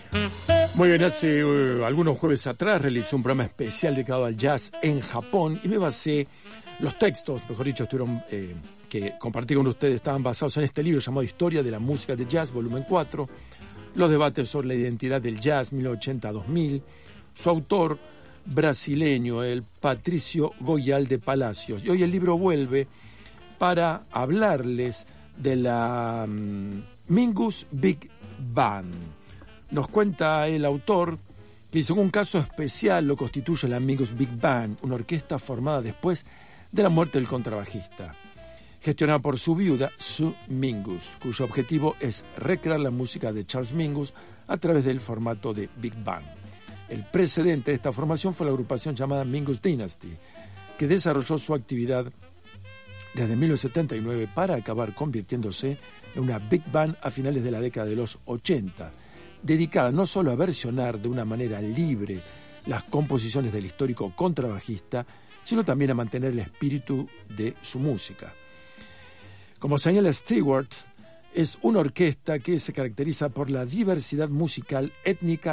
Muy bien, hace algunos jueves atrás realicé un programa especial dedicado al jazz en Japón y me basé, los textos, mejor dicho, estuvieron que compartí con ustedes, estaban basados en este libro llamado Historia de la Música de Jazz, volumen 4, los debates sobre la identidad del jazz 1980-2000, su autor brasileño, el Patricio Goyal de Palacios. Y hoy el libro vuelve para hablarles de la Mingus Big Band. Nos cuenta el autor que según un caso especial lo constituye la Mingus Big Band, una orquesta formada después de la muerte del contrabajista, gestionada por su viuda, Sue Mingus, cuyo objetivo es recrear la música de Charles Mingus a través del formato de Big Band. El precedente de esta formación fue la agrupación llamada Mingus Dynasty, que desarrolló su actividad desde 1979 para acabar convirtiéndose en una Big Band a finales de la década de los 80, dedicada no solo a versionar de una manera libre las composiciones del histórico contrabajista, sino también a mantener el espíritu de su música. Como señala Stewart, es una orquesta que se caracteriza por la diversidad musical, étnica